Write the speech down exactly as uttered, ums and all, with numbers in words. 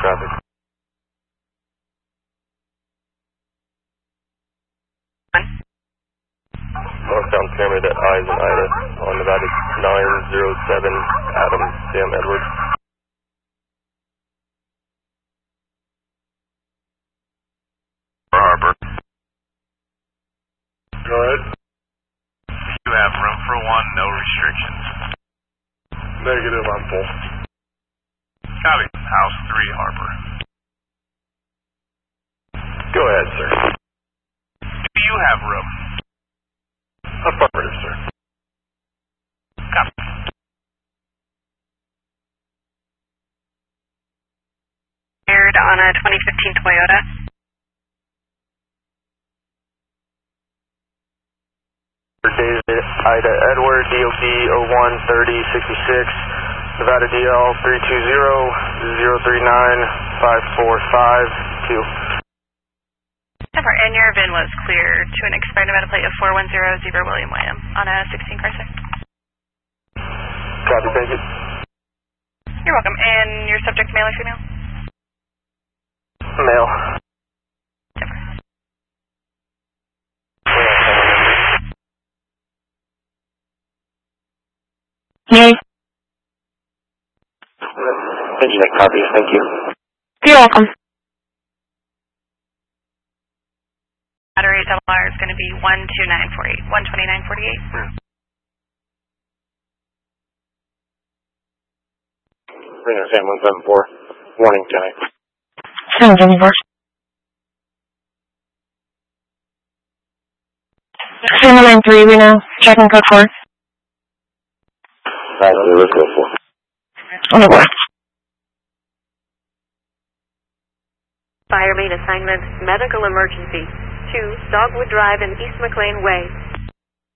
traffic. Northbound Pyramid at Eyes and Ida on Nevada nine zero seven, Adam Sam Edwards. Harbor. Go ahead. You have room for one, no restrictions. Negative, I'm full. Copy. House three, Harbor. Go ahead, sir. Do you have room? Affirmative, sir. Copy. Aired on a twenty fifteen Toyota. David Ida Edward, D O B zero one thirty sixty-six, Nevada D L three two zero zero three nine five four five two. And your V I N was clear to an expired Nevada plate of four one zero zero William William on a sixteen Chrysler. Copy, thank you. You're welcome. And your subject, male or female? Male. Yay. Engineer copies, thank you. You're welcome. Battery double R is going to be one two nine four eight, one twenty-nine forty-eight. Reno Sam one seven four, warning tonight. seven seventy-four. seven nine three, Reno, checking code four. Alright, let's go for. On the board. Fire main assignment, medical emergency. two, Dogwood Drive and East McLean Way.